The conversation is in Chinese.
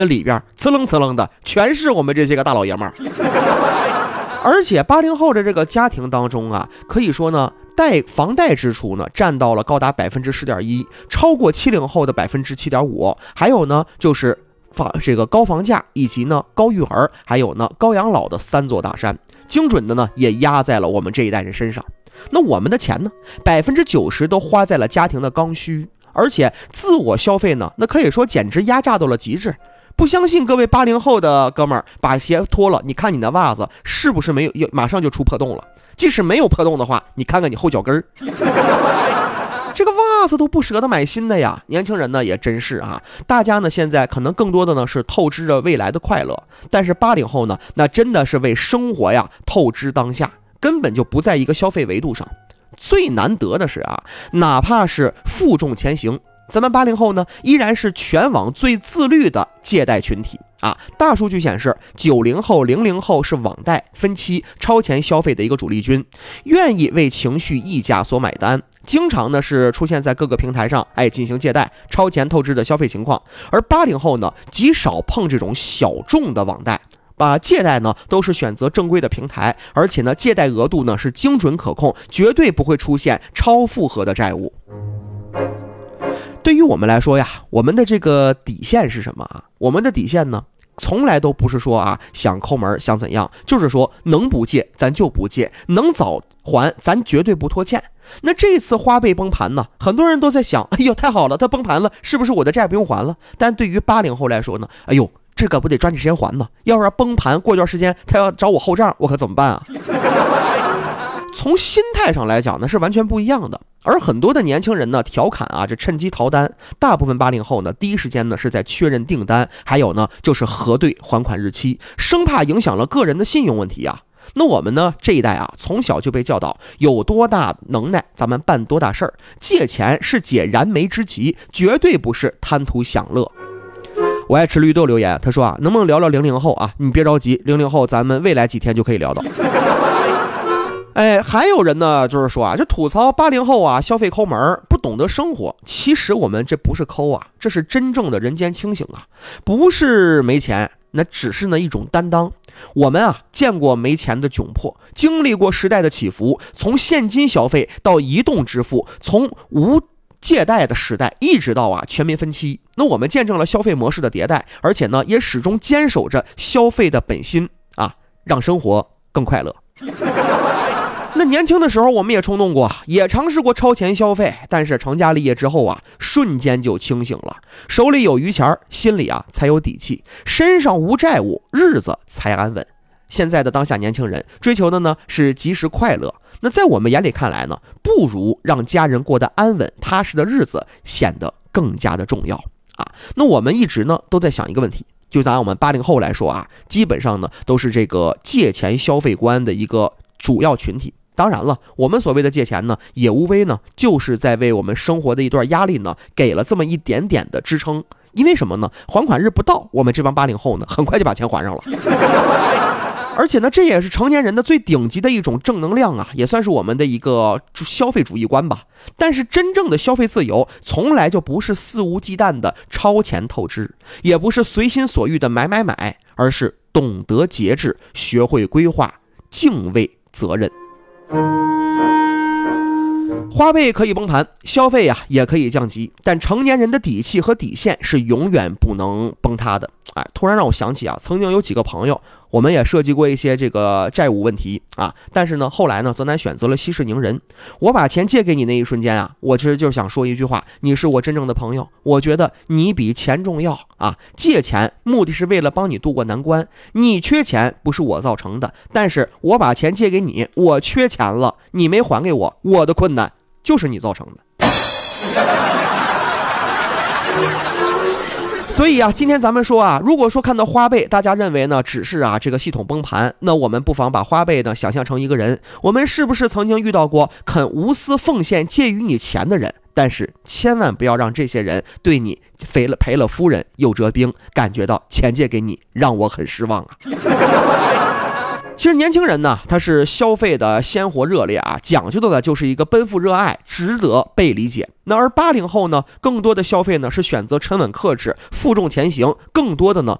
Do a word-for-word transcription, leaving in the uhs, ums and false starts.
那里边呲楞呲楞的全是我们这些个大老爷们儿。而且八零后的这个家庭当中啊，可以说呢，贷房贷支出呢占到了高达百分之十点一，超过七零后的百分之七点五。还有呢，就是房这个高房价，以及呢高育儿，还有呢高养老的三座大山，精准的呢也压在了我们这一代人身上。那我们的钱呢，百分之九十都花在了家庭的刚需，而且自我消费呢，那可以说简直压榨到了极致。不相信各位八零后的哥们儿把鞋脱了，你看你的袜子是不是没有马上就出破洞了？即使没有破洞的话，你看看你后脚跟儿，这个袜子都不舍得买新的呀。年轻人呢也真是啊，大家呢现在可能更多的呢是透支着未来的快乐，但是八零后呢，那真的是为生活呀透支当下，根本就不在一个消费维度上。最难得的是啊，哪怕是负重前行，咱们八零后呢，依然是全网最自律的借贷群体啊！大数据显示，九零后、零零后是网贷、分期、超前消费的一个主力军，愿意为情绪溢价所买单，经常呢是出现在各个平台上，哎，进行借贷、超前透支的消费情况。而八零后呢，极少碰这种小众的网贷。把借贷呢都是选择正规的平台，而且呢借贷额度呢是精准可控，绝对不会出现超负荷的债务。对于我们来说呀，我们的这个底线是什么啊？我们的底线呢，从来都不是说啊想抠门想怎样，就是说能不借咱就不借，能早还咱绝对不拖欠。那这次花呗崩盘呢，很多人都在想，哎呦太好了，它崩盘了，是不是我的债不用还了？但对于八零后来说呢，哎呦这可不得抓紧时间还呢，要是崩盘过一段时间他要找我后账，我可怎么办啊？从心态上来讲呢，是完全不一样的。而很多的年轻人呢，调侃啊，这趁机逃单。大部分八零后呢，第一时间呢是在确认订单，还有呢就是核对还款日期，生怕影响了个人的信用问题啊。那我们呢这一代啊，从小就被教导，有多大能耐咱们办多大事儿，借钱是解燃眉之急，绝对不是贪图享乐。我爱吃绿豆留言，他说啊，能不能聊聊零零后啊？你别着急，零零后咱们未来几天就可以聊到。哎，还有人呢，就是说啊，这吐槽八零后啊，消费抠门，不懂得生活。其实我们这不是抠啊，这是真正的人间清醒啊，不是没钱，那只是呢一种担当。我们啊见过没钱的窘迫，经历过时代的起伏，从现金消费到移动支付，从无借贷的时代一直到啊全民分期，那我们见证了消费模式的迭代，而且呢也始终坚守着消费的本心啊，让生活更快乐。那年轻的时候我们也冲动过，也尝试过超前消费，但是成家立业之后啊，瞬间就清醒了，手里有余钱，心里啊才有底气，身上无债务，日子才安稳。现在的当下年轻人追求的呢是及时快乐，那在我们眼里看来呢，不如让家人过得安稳踏实的日子显得更加的重要啊。那我们一直呢都在想一个问题，就拿我们八零后来说啊，基本上呢都是这个借钱消费观的一个主要群体。当然了，我们所谓的借钱呢，也无非呢就是在为我们生活的一段压力呢给了这么一点点的支撑。因为什么呢？还款日不到，我们这帮八零后呢很快就把钱还上了。而且呢，这也是成年人的最顶级的一种正能量啊，也算是我们的一个消费主义观吧。但是真正的消费自由从来就不是肆无忌惮的超前透支，也不是随心所欲的买买买，而是懂得节制，学会规划，敬畏责任。花呗可以崩盘，消费呀、啊、也可以降级，但成年人的底气和底线是永远不能崩塌的。哎，突然让我想起啊，曾经有几个朋友，我们也涉及过一些这个债务问题啊，但是呢，后来呢，泽南选择了息事宁人。我把钱借给你那一瞬间啊，我其实就想说一句话：你是我真正的朋友，我觉得你比钱重要啊。借钱目的是为了帮你度过难关，你缺钱不是我造成的，但是我把钱借给你，我缺钱了，你没还给我，我的困难就是你造成的。所以啊，今天咱们说啊，如果说看到花呗，大家认为呢只是啊这个系统崩盘，那我们不妨把花呗呢想象成一个人，我们是不是曾经遇到过肯无私奉献借予你钱的人？但是千万不要让这些人对你赔了赔了夫人又折兵，感觉到钱借给你让我很失望啊。 其实年轻人呢，他是消费的鲜活热烈啊，讲究的呢就是一个奔赴热爱，值得被理解。那而八零后呢，更多的消费呢是选择沉稳克制，负重前行，更多的呢